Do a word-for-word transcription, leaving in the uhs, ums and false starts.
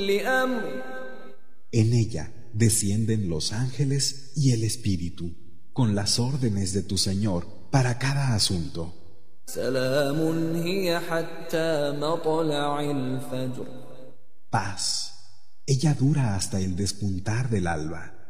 لأمر En ella descienden los ángeles y el Espíritu, con las órdenes de tu Señor para cada asunto. سلام هي حتى مطلع الفجر Paz. Ella dura hasta el despuntar del alba.